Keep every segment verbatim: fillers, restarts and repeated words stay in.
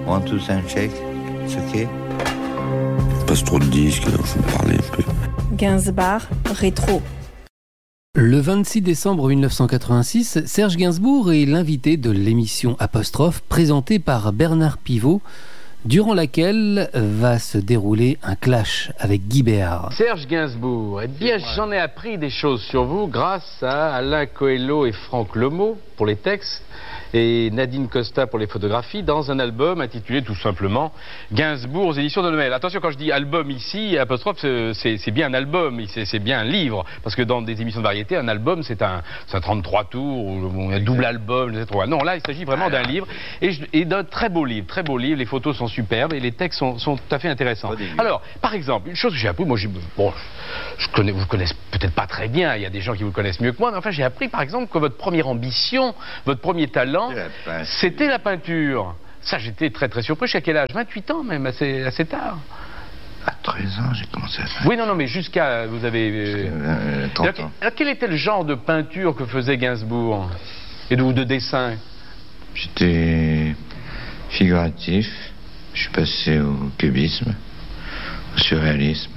One, two, sound check. C'est ok. Il passe trop de disques, alors je vais parler un peu. Gainsbourg, rétro. Le vingt-six décembre mille neuf cent quatre-vingt-six, Serge Gainsbourg est l'invité de l'émission Apostrophe présentée par Bernard Pivot, durant laquelle va se dérouler un clash avec Guy Béard. Serge Gainsbourg, eh bien j'en ai appris des choses sur vous grâce à Alain Coelho et Franck Lemo pour les textes et Nadine Costa pour les photographies dans un album intitulé tout simplement Gainsbourg aux éditions de Noël. Attention, quand je dis album ici, apostrophe, c'est, c'est bien un album, c'est, c'est bien un livre, parce que dans des émissions de variété, un album c'est un, c'est un trente-trois tours, ou un double album, et cetera. Non, là il s'agit vraiment d'un livre, et, je, et d'un très beau livre, très beau livre, les photos sont superbes et les textes sont, sont tout à fait intéressants. Alors, par exemple, une chose que j'ai appris, moi j'ai, bon, je connais, vous connaissez peut-être pas très bien, il y a des gens qui vous connaissent mieux que moi, mais enfin j'ai appris par exemple que votre première ambition, votre premier talent, c'était la peinture. Ça, j'étais très très surpris. Jusqu'à quel âge? vingt-huit ans même, assez, assez tard. À treize ans, j'ai commencé à faire. Oui, non, non, mais jusqu'à... Vous avez... Euh, trente ans. Alors, quel était le genre de peinture que faisait Gainsbourg? Et de, ou de dessin? J'étais figuratif. Je suis passé au cubisme, au surréalisme.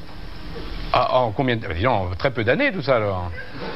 Ah, en combien de... Non, très peu d'années, tout ça, alors.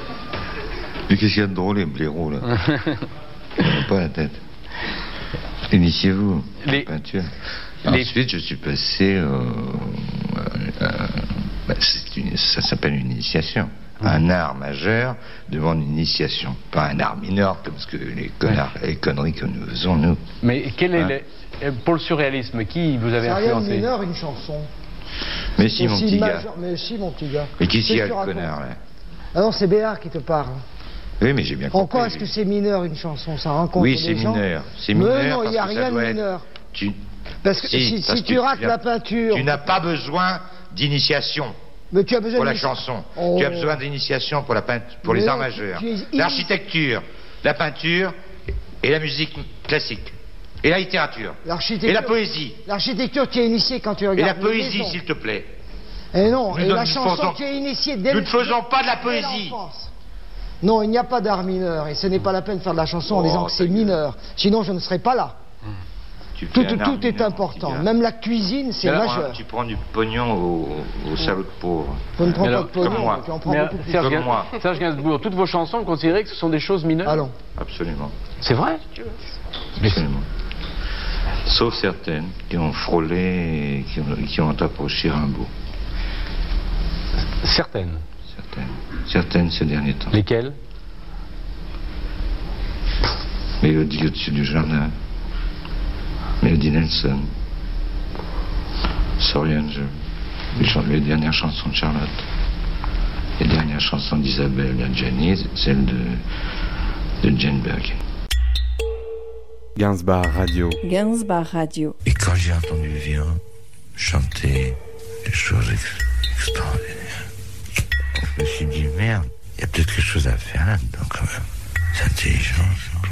Mais qu'est-ce qu'il y a de drôle, les blaireaux, là? Pas la tête. Initiez-vous, les peintures. Les... Ensuite, je suis passé au... Euh, bah, c'est une... ça s'appelle une initiation. Un art majeur demande une initiation, pas un art mineur comme ce que les, connards, les conneries que nous faisons, nous. Mais quel est... Hein? Les... Pour le surréalisme, qui vous avez influencé? C'est rien de mineur, une chanson. Mais si, mon petit gars. Mais si, mon petit gars. Mais qui s'y a, le connard, là? Ah non, c'est Béard qui te parle. Oui, mais j'ai bien compris. En quoi est-ce que c'est mineur, une chanson? Ça rencontre oui, des c'est gens. mineur. C'est mineur. Mais non, il n'y a rien de mineur. Être... Tu... Parce que si, si, parce si que tu rates tu la peinture... Tu n'as pas besoin d'initiation. Mais tu as besoin pour la de... chanson. Oh. Tu as besoin d'initiation pour, la peinture, pour les arts majeurs. Tu... L'architecture, la peinture et la musique classique. Et la littérature. Et la poésie. L'architecture, tu es initié quand tu regardes. Et la poésie, s'il te plaît. Et non, nous et donne, la chanson, faisons... tu es initié dès Nous ne faisons pas de la poésie. Non, il n'y a pas d'art mineur, et ce n'est pas la peine de faire de la chanson en oh, disant que c'est mineur. Sinon, je ne serais pas là. Hum. Tout, tout mineur, est important. Même la cuisine, c'est majeur. Tu prends du pognon au, au salaud de pauvre. Je ne prends alors, pas de pognon, comme moi. tu en prends mais beaucoup plus. Serge, comme moi. Serge Gainsbourg, toutes vos chansons, vous considérez que ce sont des choses mineures? Allons. Absolument. C'est vrai? Absolument. Sauf certaines qui ont frôlé et qui ont, qui ont approché Rimbaud. Certaines? Certaines. Certaines ces derniers temps. Lesquelles? Mélodie au-dessus du jardin. Mélodie Nelson. Sorry Angel. Les dernières chansons de Charlotte. Les dernières chansons d'Isabelle Adjani, celle de, de Jane Birkin. Gainsbourg Radio. Gainsbourg Radio. Et quand j'ai entendu Vian chanter des choses ex- extraordinaires, je me suis dit, merde, il y a peut-être quelque chose à faire là-dedans quand même. C'est intelligent.